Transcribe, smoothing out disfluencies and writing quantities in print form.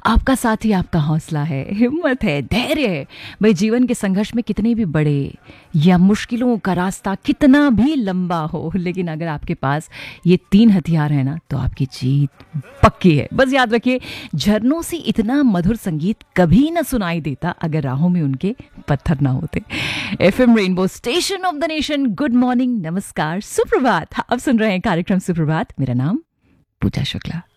आपका साथ ही आपका हौसला है, हिम्मत है, धैर्य है। भाई जीवन के संघर्ष में कितने भी बड़े या मुश्किलों का रास्ता कितना भी लंबा हो, लेकिन अगर आपके पास ये 3 हथियार है ना, तो आपकी जीत पक्की है। बस याद रखिए, झरनों से इतना मधुर संगीत कभी ना सुनाई देता अगर राहों में उनके पत्थर ना होते। FM rainbow, station of the nation. Good morning, नमस्कार, सुप्रभात। आप सुन रहे हैं कार्यक्रम सुप्रभात। मेरा नाम पूजा शुक्ला।